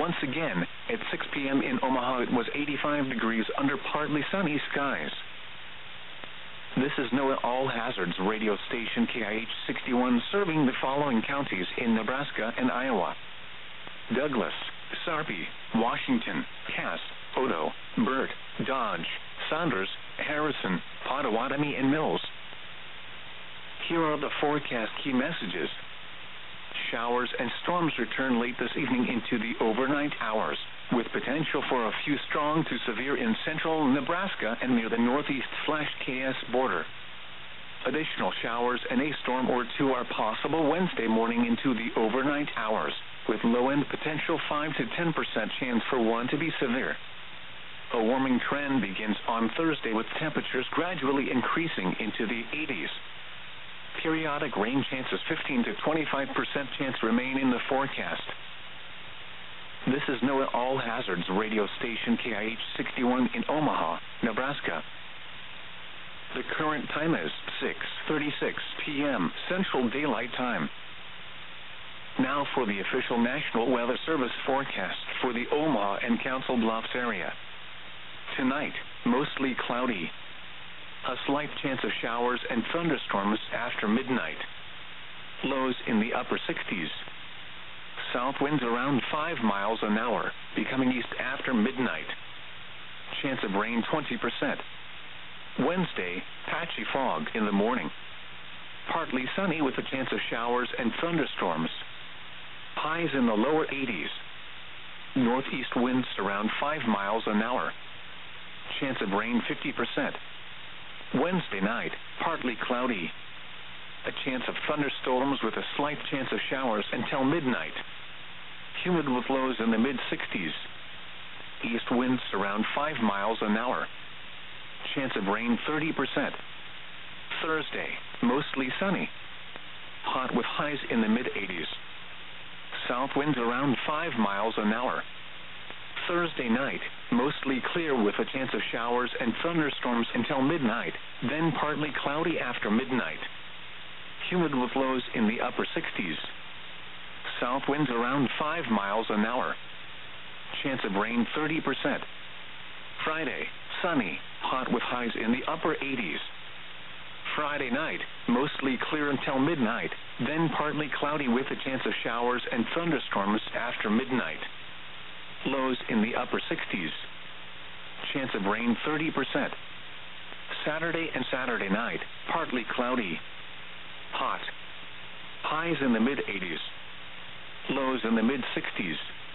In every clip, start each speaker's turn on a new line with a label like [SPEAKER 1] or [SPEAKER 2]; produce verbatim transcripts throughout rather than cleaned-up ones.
[SPEAKER 1] Once again, at six p.m. in Omaha, it was eighty-five degrees under partly sunny skies. This is NOAA All Hazards radio station K I H sixty-one, serving the following counties in Nebraska and Iowa: Douglas, Sarpy, Washington, Cass, Odo, Burt, Dodge, Saunders, Harrison, Pottawatomie, and Mills. Here are the forecast key messages. Showers and storms return late this evening into the overnight hours, with potential for a few strong to severe in central Nebraska and near the northeast/K S border. Additional showers and a storm or two are possible Wednesday morning into the overnight hours, with low-end potential five to ten percent chance for one to be severe. A warming trend begins on Thursday, with temperatures gradually increasing into the eighties. Periodic rain chances fifteen to twenty-five percent chance remain in the forecast. This is NOAA All Hazards radio station K I H sixty-one in Omaha, Nebraska. The current time is six thirty-six p.m. Central Daylight Time. Now for the official National Weather Service forecast for the Omaha and Council Bluffs area. Tonight, mostly cloudy. A slight chance of showers and thunderstorms after midnight. Lows in the upper sixties. South winds around five miles an hour, becoming east after midnight. Chance of rain twenty percent. Wednesday, patchy fog in the morning. Partly sunny with a chance of showers and thunderstorms. Highs in the lower eighties. Northeast winds around five miles an hour. Chance of rain fifty percent. Wednesday night, partly cloudy. A chance of thunderstorms with a slight chance of showers until midnight. Humid with lows in the mid-sixties. East winds around five miles an hour. Chance of rain thirty percent. Thursday, mostly sunny. Hot with highs in the mid-eighties. South winds around five miles an hour. Thursday night, mostly clear with a chance of showers and thunderstorms until midnight, then partly cloudy after midnight. Humid with lows in the upper sixties. South winds around five miles an hour. Chance of rain thirty percent. Friday, sunny, hot with highs in the upper eighties. Friday night, mostly clear until midnight, then partly cloudy with a chance of showers and thunderstorms after midnight. Lows in the upper sixties. Chance of rain thirty percent. Saturday and Saturday night, partly cloudy. Hot. Highs in the mid-eighties. Lows in the mid-sixties.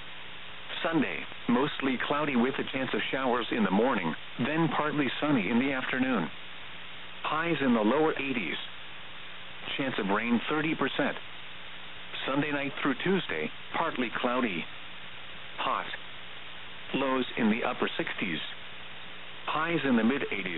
[SPEAKER 1] Sunday, mostly cloudy with a chance of showers in the morning, then partly sunny in the afternoon. Highs in the lower eighties. Chance of rain thirty percent. Sunday night through Tuesday, partly cloudy. Hot. Lows in the upper sixties. Highs in the mid-eighties.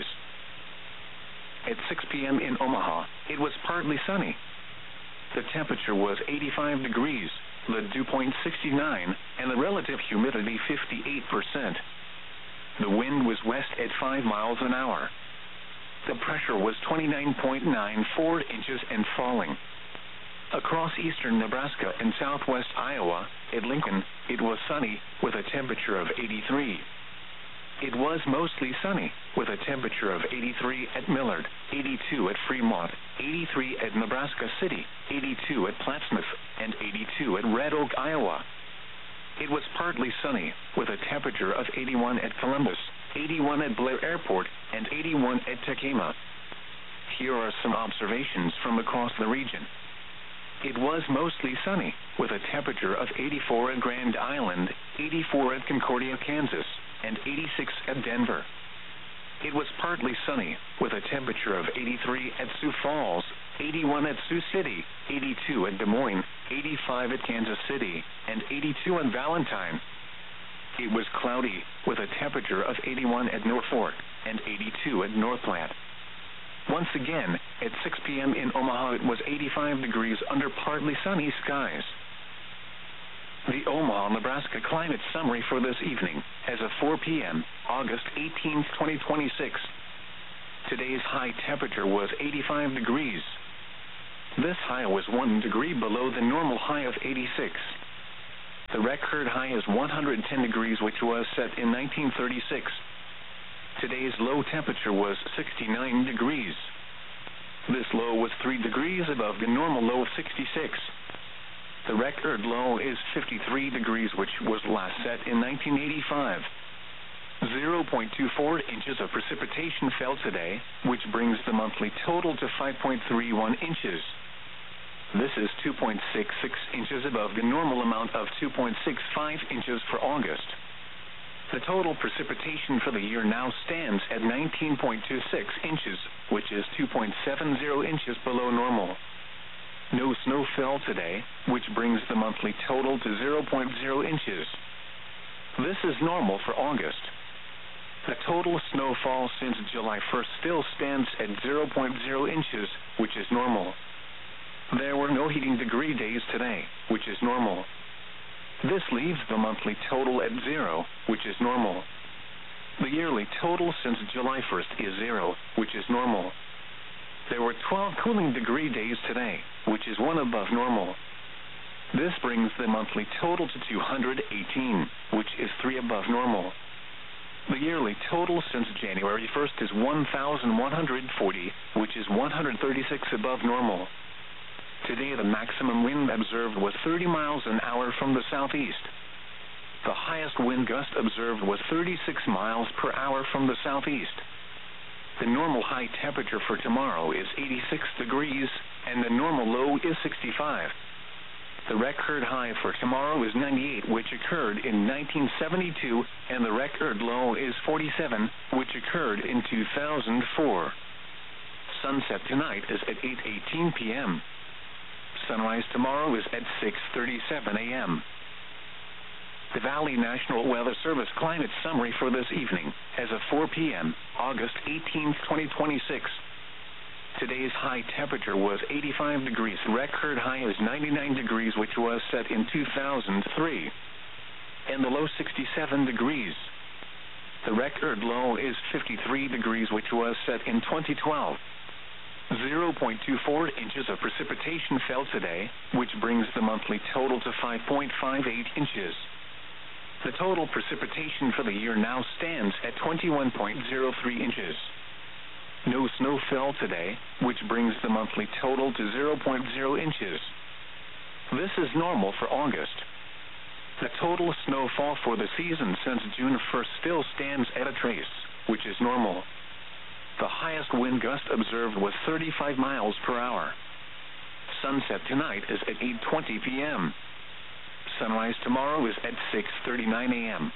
[SPEAKER 1] At six p.m. in Omaha, it was partly sunny. The temperature was eighty-five degrees, the dew point sixty-nine, and the relative humidity fifty-eight percent. The wind was west at five miles an hour. The pressure was twenty-nine point nine four inches and falling. Across eastern Nebraska and southwest Iowa, at Lincoln, it was sunny, with a temperature of eighty-three. It was mostly sunny, with a temperature of eighty-three at Millard, eighty-two at Fremont, eighty-three at Nebraska City, eighty-two at Plattsmouth, and eighty-two at Red Oak, Iowa. It was partly sunny, with a temperature of eighty-one at Columbus, eighty-one at Blair Airport, and eighty-one at Tacoma. Here are some observations from across the region. It was mostly sunny, with a temperature of eighty-four at Grand Island, eighty-four at Concordia, Kansas, and eighty-six at Denver. It was partly sunny, with a temperature of eighty-three at Sioux Falls, eighty-one at Sioux City, eighty-two at Des Moines, eighty-five at Kansas City, and eighty-two at Valentine. It was cloudy, with a temperature of eighty-one at Norfolk, and eighty-two at North Platte. Once again, at six p.m. in Omaha, it was eighty-five degrees under partly sunny skies. The Omaha, Nebraska climate summary for this evening, as of four p.m., August eighteenth, twenty twenty-six. Today's high temperature was eighty-five degrees. This high was one degree below the normal high of eighty-six. The record high is one hundred ten degrees, which was set in nineteen thirty-six. Today's low temperature was sixty-nine degrees. This low was three degrees above the normal low of sixty-six. The record low is fifty-three degrees, which was last set in nineteen eighty-five. zero point two four inches of precipitation fell today, which brings the monthly total to five point three one inches. This is two point six six inches above the normal amount of two point six five inches for August. The total precipitation for the year now stands at nineteen point two six inches, which is two point seven zero inches below normal. No snow fell today, which brings the monthly total to zero point zero inches. This is normal for August. The total snowfall since July first still stands at zero point zero inches, which is normal. There were no heating degree days today, which is normal. This leaves the monthly total at zero, which is normal. The yearly total since July first is zero, which is normal. There were twelve cooling degree days today, which is one above normal. This brings the monthly total to two hundred eighteen, which is three above normal. The yearly total since January first is one thousand one hundred forty, which is one hundred thirty-six above normal. Today the maximum wind observed was thirty miles an hour from the southeast. The highest wind gust observed was thirty-six miles per hour from the southeast. The normal high temperature for tomorrow is eighty-six degrees, and the normal low is sixty-five. The record high for tomorrow is ninety-eight, which occurred in nineteen seventy-two, and the record low is forty-seven, which occurred in two thousand four. Sunset tonight is at eight eighteen p m Sunrise tomorrow is at six thirty-seven a m The Valley National Weather Service climate summary for this evening, as of four p m, August eighteenth, twenty twenty-six. Today's high temperature was eighty-five degrees. Record high is ninety-nine degrees, which was set in two thousand three. And the low sixty-seven degrees. The record low is fifty-three degrees, which was set in twenty twelve. zero point two four inches of precipitation fell today, which brings the monthly total to five point five eight inches. The total precipitation for the year now stands at twenty-one point zero three inches. No snow fell today, which brings the monthly total to zero point zero inches. This is normal for August. The total snowfall for the season since June first still stands at a trace, which is normal. The highest wind gust observed was thirty-five miles per hour. Sunset tonight is at eight twenty p m Sunrise tomorrow is at six thirty-nine a m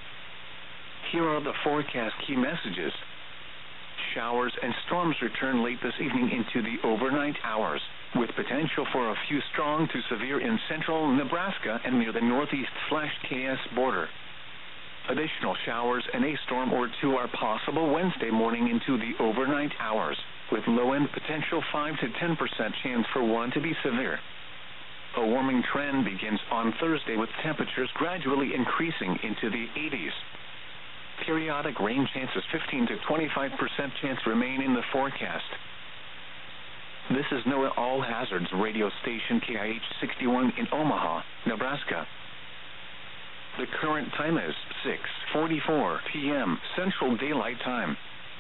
[SPEAKER 1] Here are the forecast key messages. Showers and storms return late this evening into the overnight hours, with potential for a few strong to severe in central Nebraska and near the northeast slash K S border. Additional showers and a storm or two are possible Wednesday morning into the overnight hours, with low-end potential five to ten percent chance for one to be severe. A warming trend begins on Thursday, with temperatures gradually increasing into the eighties. Periodic rain chances fifteen to twenty-five percent chance remain in the forecast. This is NOAA All Hazards radio station K I H sixty-one in Omaha, Nebraska. The current time is six forty-four p m Central Daylight Time.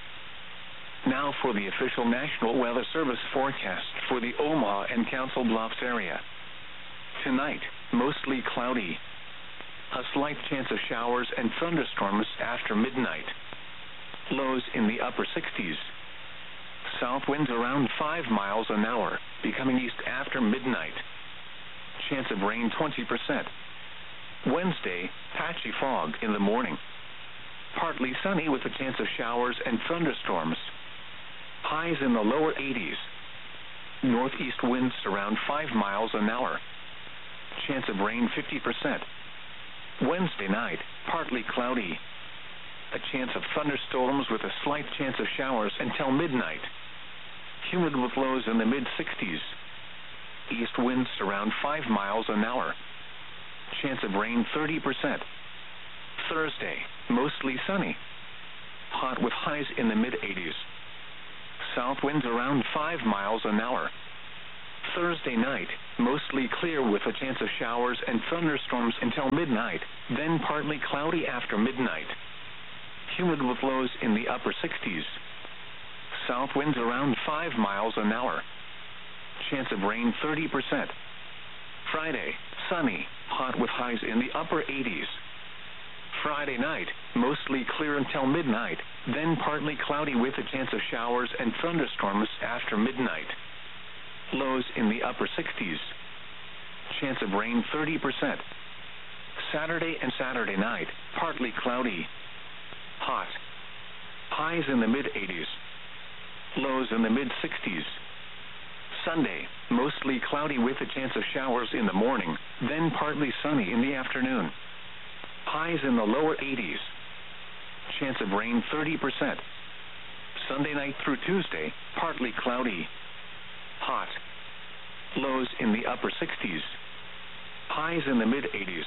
[SPEAKER 1] Now for the official National Weather Service forecast for the Omaha and Council Bluffs area. Tonight, mostly cloudy. A slight chance of showers and thunderstorms after midnight. Lows in the upper sixties. South winds around five miles an hour, becoming east after midnight. Chance of rain twenty percent. Wednesday, patchy fog in the morning. Partly sunny with a chance of showers and thunderstorms. Highs in the lower eighties. Northeast winds around five miles an hour. Chance of rain fifty percent. Wednesday night, partly cloudy. A chance of thunderstorms with a slight chance of showers until midnight. Humid with lows in the mid-sixties. East winds around five miles an hour. Chance of rain thirty percent. Thursday, mostly sunny. Hot with highs in the mid-eighties. South winds around five miles an hour. Thursday night, mostly clear with a chance of showers and thunderstorms until midnight, then partly cloudy after midnight. Humid with lows in the upper sixties. South winds around five miles an hour. Chance of rain thirty percent. Friday, sunny, hot with highs in the upper eighties. Friday night, mostly clear until midnight, then partly cloudy with a chance of showers and thunderstorms after midnight. Lows in the upper sixties. Chance of rain thirty percent. Saturday and Saturday night, partly cloudy. Hot. Highs in the mid-eighties. Lows in the mid-sixties. Sunday, mostly cloudy with a chance of showers in the morning, then partly sunny in the afternoon. Highs in the lower eighties. Chance of rain thirty percent. Sunday night through Tuesday, partly cloudy. Hot. Lows in the upper sixties. Highs in the mid-eighties.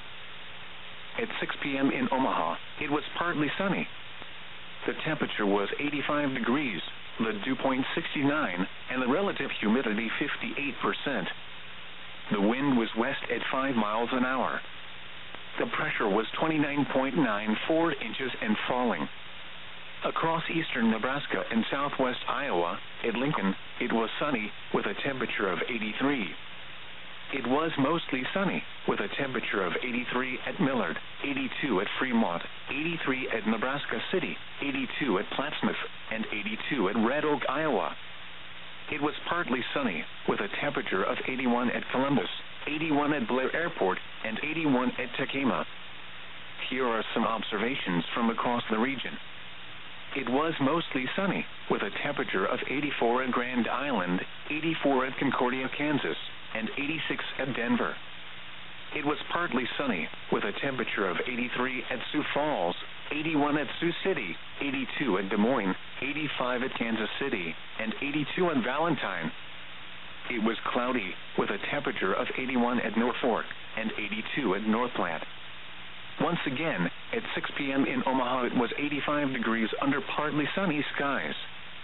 [SPEAKER 1] At six p.m. in Omaha, it was partly sunny. The temperature was eighty-five degrees, the dew point sixty-nine, and the relative humidity fifty-eight percent. The wind was west at five miles an hour. The pressure was twenty-nine point nine four inches and falling. Across eastern Nebraska and southwest Iowa, at Lincoln, it was sunny, with a temperature of eighty-three. It was mostly sunny, with a temperature of eighty-three at Millard, eighty-two at Fremont, eighty-three at Nebraska City, eighty-two at Plattsmouth, and eighty-two at Red Oak, Iowa. It was partly sunny, with a temperature of eighty-one at Columbus, eighty-one at Blair Airport, and eighty-one at Tacoma. Here are some observations from across the region. It was mostly sunny, with a temperature of eighty-four at Grand Island, eighty-four at Concordia, Kansas, and eighty-six at Denver. It was partly sunny, with a temperature of eighty-three at Sioux Falls, eighty-one at Sioux City, eighty-two at Des Moines, eighty-five at Kansas City, and eighty-two at Valentine. It was cloudy, with a temperature of eighty-one at Norfolk, and eighty-two at North Platte. Once again, at six p.m. in Omaha, it was eighty-five degrees under partly sunny skies.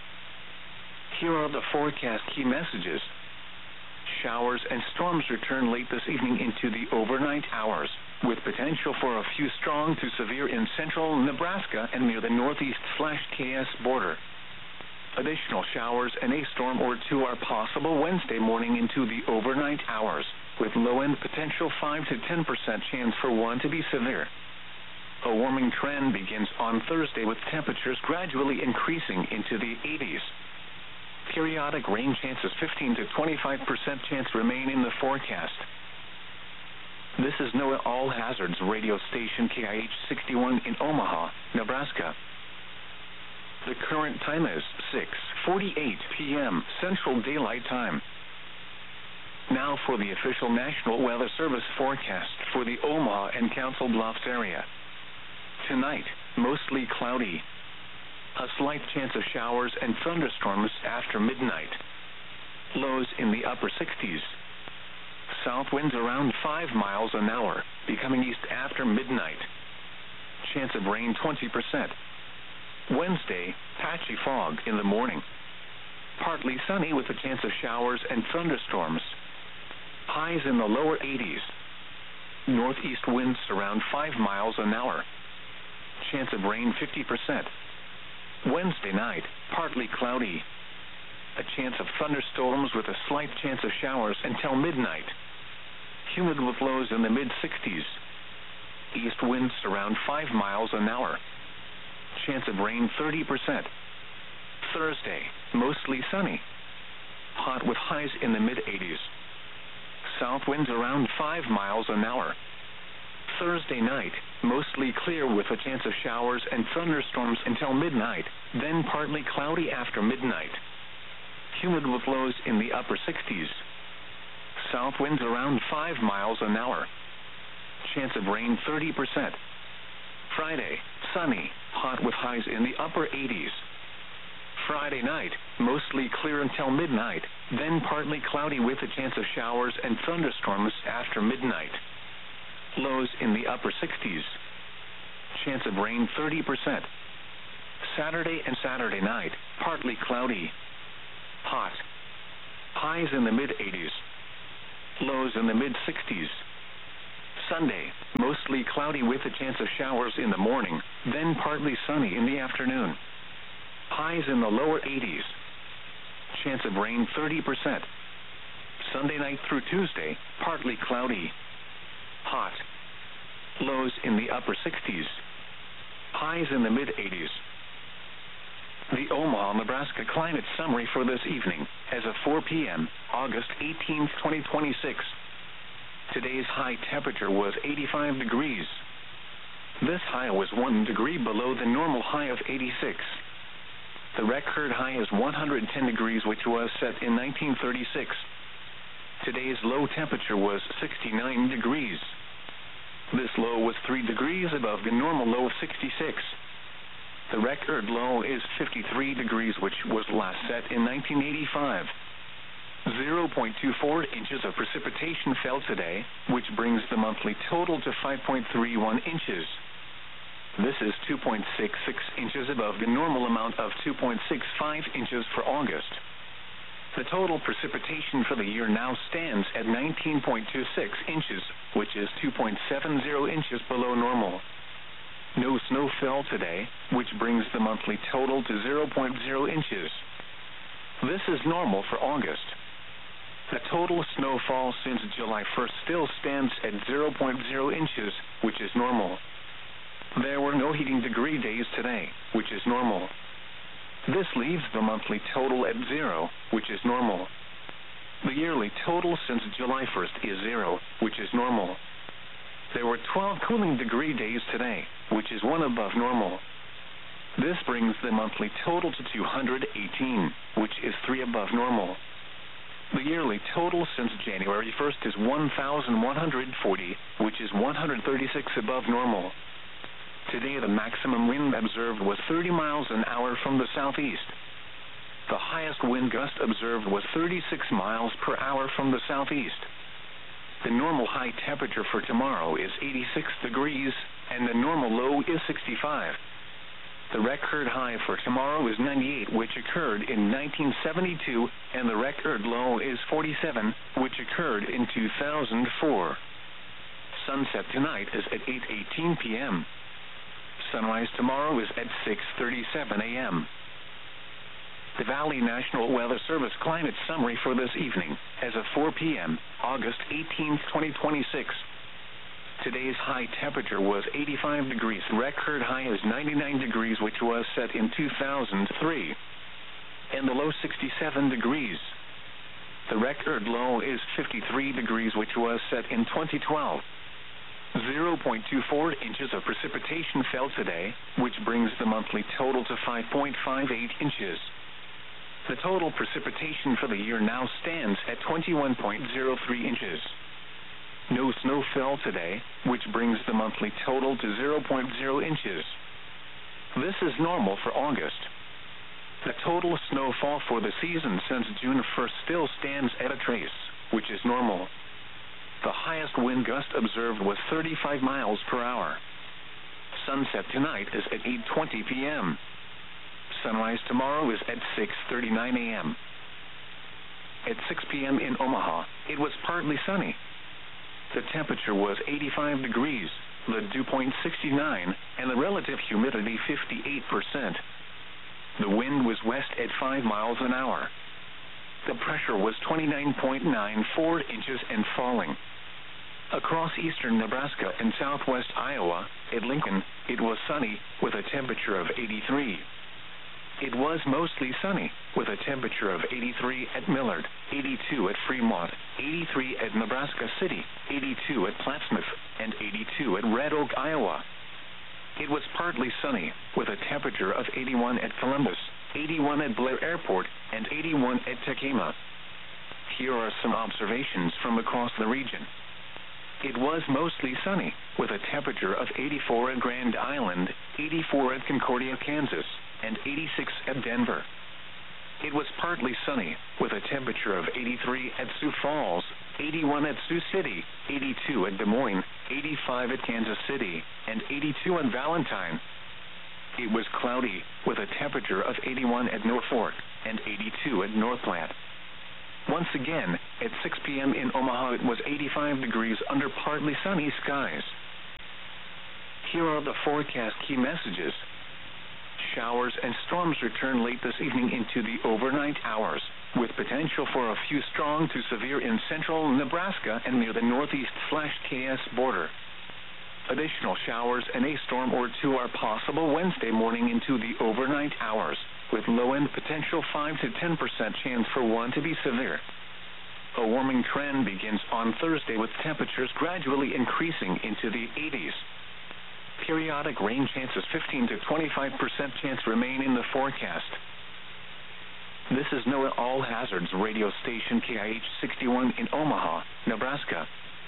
[SPEAKER 1] Here are the forecast key messages. Showers and storms return late this evening into the overnight hours, with potential for a few strong to severe in central Nebraska and near the northeast slash K S border. Additional showers and a storm or two are possible Wednesday morning into the overnight hours, with low-end potential five to ten percent chance for one to be severe. A warming trend begins on Thursday, with temperatures gradually increasing into the eighties. Periodic rain chances fifteen to twenty-five percent chance remain in the forecast. This is NOAA All Hazards radio station K I H sixty-one in Omaha, Nebraska. The current time is six forty-eight p.m. Central Daylight Time. Now for the official National Weather Service forecast for the Omaha and Council Bluffs area. Tonight, mostly cloudy. A slight chance of showers and thunderstorms after midnight. Lows in the upper sixties. South winds around five miles an hour, becoming east after midnight. Chance of rain twenty percent. Wednesday, patchy fog in the morning. Partly sunny with a chance of showers and thunderstorms. Highs in the lower eighties. Northeast winds around five miles an hour. Chance of rain fifty percent. Wednesday night, partly cloudy. A chance of thunderstorms with a slight chance of showers until midnight. Humid with lows in the mid-sixties. East winds around five miles an hour. Chance of rain thirty percent. Thursday, mostly sunny. Hot with highs in the mid-eighties. South winds around five miles an hour. Thursday night, mostly clear with a chance of showers and thunderstorms until midnight, then partly cloudy after midnight. Humid with lows in the upper sixties. South winds around five miles an hour. Chance of rain thirty percent. Friday, sunny, hot with highs in the upper eighties. Friday night, mostly clear until midnight, then partly cloudy with a chance of showers and thunderstorms after midnight. Lows in the upper sixties. Chance of rain thirty percent. Saturday and Saturday night, partly cloudy. Hot. highs in the mid eighties. Lows in the mid sixties. Sunday, mostly cloudy with a chance of showers in the morning, then partly sunny in the afternoon. Highs in the lower eighties. Chance of rain thirty percent. Sunday night through Tuesday, partly cloudy. Hot. Lows in the upper sixties. Highs in the mid eighties. The Omaha, Nebraska climate summary for this evening, as of four p.m., August eighteenth, twenty twenty-six. Today's high temperature was eighty-five degrees. This high was one degree below the normal high of eighty-six. The record high is one hundred ten degrees, which was set in nineteen thirty-six. Today's low temperature was sixty-nine degrees. This low was three degrees above the normal low of sixty-six. The record low is fifty-three degrees, which was last set in nineteen eighty-five. zero point two four inches of precipitation fell today, which brings the monthly total to five point three one inches. This is two point six six inches above the normal amount of two point six five inches for August. The total precipitation for the year now stands at nineteen point two six inches, which is two point seven zero inches below normal. No snow fell today, which brings the monthly total to zero point zero inches. This is normal for August. The total snowfall since July first still stands at zero point zero inches, which is normal. There were no heating degree days today, which is normal. This leaves the monthly total at zero, which is normal. The yearly total since July first is zero, which is normal. There were twelve cooling degree days today, which is one above normal. This brings the monthly total to two hundred eighteen, which is three above normal. The yearly total since January first is one thousand one hundred forty, which is one hundred thirty-six above normal. Today the maximum wind observed was thirty miles an hour from the southeast. The highest wind gust observed was thirty-six miles per hour from the southeast. The normal high temperature for tomorrow is eighty-six degrees, and the normal low is sixty-five. The record high for tomorrow is ninety-eight, which occurred in nineteen seventy-two, and the record low is forty-seven, which occurred in two thousand four. Sunset tonight is at eight eighteen p.m. Sunrise tomorrow is at six thirty-seven a.m. The Valley National Weather Service climate summary for this evening, as of four p.m., August eighteenth, twenty twenty-six. Today's high temperature was eighty-five degrees. Record high is ninety-nine degrees, which was set in two thousand three. And the low sixty-seven degrees. The record low is fifty-three degrees, which was set in twenty twelve. zero point two four inches of precipitation fell today, which brings the monthly total to five point five eight inches. The total precipitation for the year now stands at twenty-one point zero three inches. No snow fell today, which brings the monthly total to zero point zero inches. This is normal for August. The total snowfall for the season since June first still stands at a trace, which is normal. The highest wind gust observed was thirty-five miles per hour. Sunset tonight is at eight twenty p.m. Sunrise tomorrow is at six thirty-nine a.m. At six p.m. in Omaha, it was partly sunny. The temperature was eighty-five degrees, the dew point sixty-nine, and the relative humidity fifty-eight percent. The wind was west at five miles an hour. The pressure was twenty-nine point nine four inches and falling. Across eastern Nebraska and southwest Iowa, at Lincoln, it was sunny, with a temperature of eighty-three. It was mostly sunny, with a temperature of eighty-three at Millard, eighty-two at Fremont, eighty-three at Nebraska City, eighty-two at Plattsmouth, and eighty-two at Red Oak, Iowa. It was partly sunny, with a temperature of eighty-one at Columbus, eighty-one at Blair Airport, and eighty-one at Tacoma. Here are some observations from across the region. It was mostly sunny, with a temperature of eighty-four at Grand Island, eighty-four at Concordia, Kansas, and eighty-six at Denver. It was partly sunny, with a temperature of eighty-three at Sioux Falls, eighty-one at Sioux City, eighty-two at Des Moines, eighty-five at Kansas City, and eighty-two at Valentine. It was cloudy, with a temperature of eighty-one at Norfolk, and eighty-two at North Platte. Once again, at six p.m. in Omaha, it was eighty-five degrees under partly sunny skies. Here are the forecast key messages. Showers and storms return late this evening into the overnight hours, with potential for a few strong to severe in central Nebraska and near the northeast slash K S border. Additional showers and a storm or two are possible Wednesday morning into the overnight hours, with low-end potential five to ten percent chance for one to be severe. A warming trend begins on Thursday with temperatures gradually increasing into the eighties. Periodic rain chances fifteen to twenty-five percent chance remain in the forecast. This is NOAA All Hazards radio station K I H sixty-one in Omaha, Nebraska.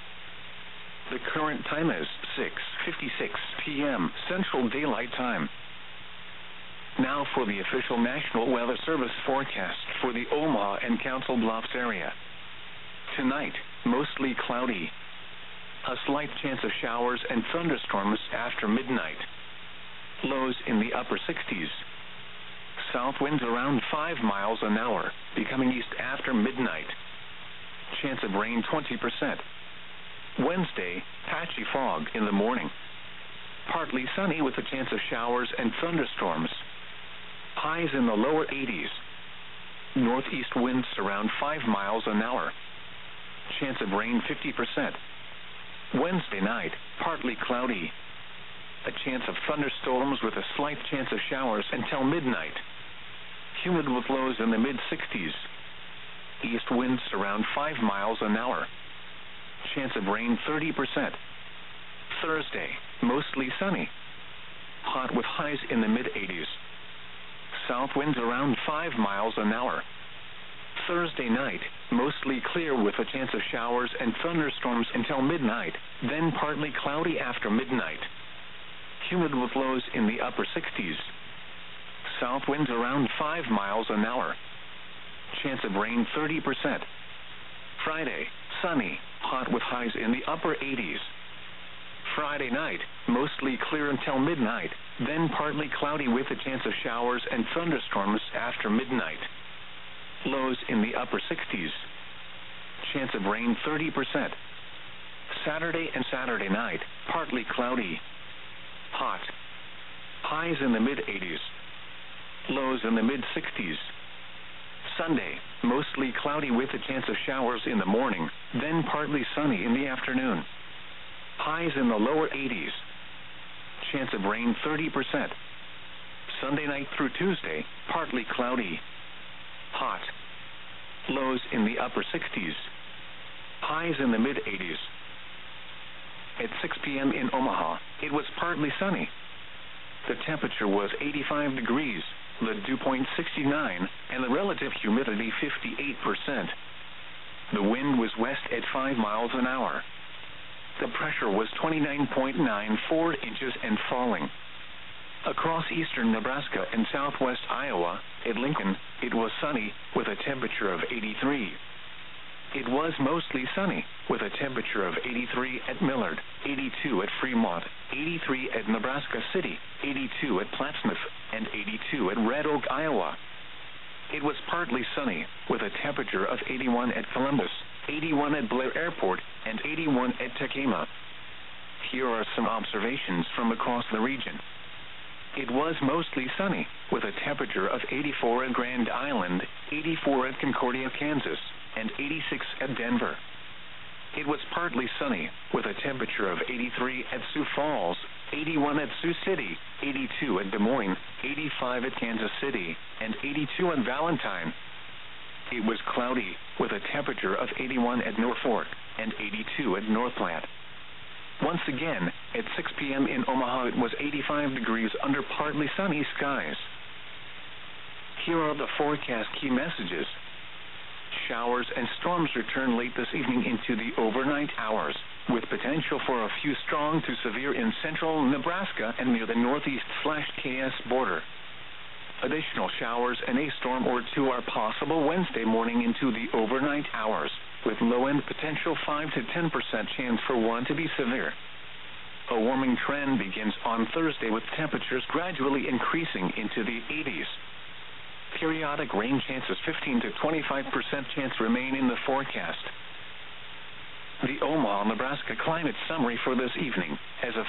[SPEAKER 1] The current time is six fifty-six p.m. Central Daylight Time. Now for the official National Weather Service forecast for the Omaha and Council Bluffs area. Tonight, mostly cloudy. A slight chance of showers and thunderstorms after midnight. Lows in the upper sixties. South winds around five miles an hour, becoming east after midnight. Chance of rain twenty percent. Wednesday, patchy fog in the morning. Partly sunny with a chance of showers and thunderstorms. Highs in the lower eighties. Northeast winds around five miles an hour. Chance of rain fifty percent. Wednesday night, partly cloudy. A chance of thunderstorms with a slight chance of showers until midnight. Humid with lows in the mid sixties. East winds around five miles an hour. Chance of rain thirty percent. Thursday, mostly sunny. Hot with highs in the mid eighties. South winds around five miles an hour. Thursday night, mostly clear with a chance of showers and thunderstorms until midnight, then partly cloudy after midnight. Humid with lows in the upper sixties. South winds around five miles an hour. Chance of rain thirty percent. Friday, sunny, hot with highs in the upper eighties. Friday night, mostly clear until midnight, then partly cloudy with a chance of showers and thunderstorms after midnight. Lows in the upper sixties. Chance of rain thirty percent. Saturday and Saturday night, partly cloudy. Hot. Highs in the mid eighties. Lows in the mid sixties. Sunday, mostly cloudy with a chance of showers in the morning, then partly sunny in the afternoon. Highs in the lower eighties. Chance of rain thirty percent. Sunday night through Tuesday, partly cloudy. Hot. Lows in the upper sixties. Highs in the mid eighties. At six p.m. in Omaha, it was partly sunny. The temperature was eighty-five degrees, the dew point sixty-nine, and the relative humidity fifty-eight percent. The wind was west at five miles an hour. The pressure was twenty-nine point nine four inches and falling. Across eastern Nebraska and southwest Iowa, at Lincoln, it was sunny, with a temperature of eighty-three. It was mostly sunny, with a temperature of eighty-three at Millard, eighty-two at Fremont, eighty-three at Nebraska City, eighty-two at Plattsmouth, and eighty-two at Red Oak, Iowa. It was partly sunny, with a temperature of eighty-one at Columbus, eighty-one at Blair Airport, and eighty-one at Tacoma. Here are some observations from across the region. It was mostly sunny, with a temperature of eighty-four at Grand Island, eighty-four at Concordia, Kansas, and eighty-six at Denver. It was partly sunny, with a temperature of eighty-three at Sioux Falls, eighty-one at Sioux City, eighty-two at Des Moines, eighty-five at Kansas City, and eighty-two at Valentine. It was cloudy, with a temperature of eighty-one at Norfolk, and eighty-two at North Platte. Once again, at six p.m. in Omaha, it was eighty-five degrees under partly sunny skies. Here are the forecast key messages. Showers and storms return late this evening into the overnight hours, with potential for a few strong to severe in central Nebraska and near the northeast slash K S border. Additional showers and a storm or two are possible Wednesday morning into the overnight hours, with low-end potential five to ten percent chance for one to be severe. A warming trend begins on Thursday with temperatures gradually increasing into the eighties. periodic rain chances, fifteen to twenty-five percent chance remain in the forecast. The Omaha, Nebraska climate summary for this evening. As of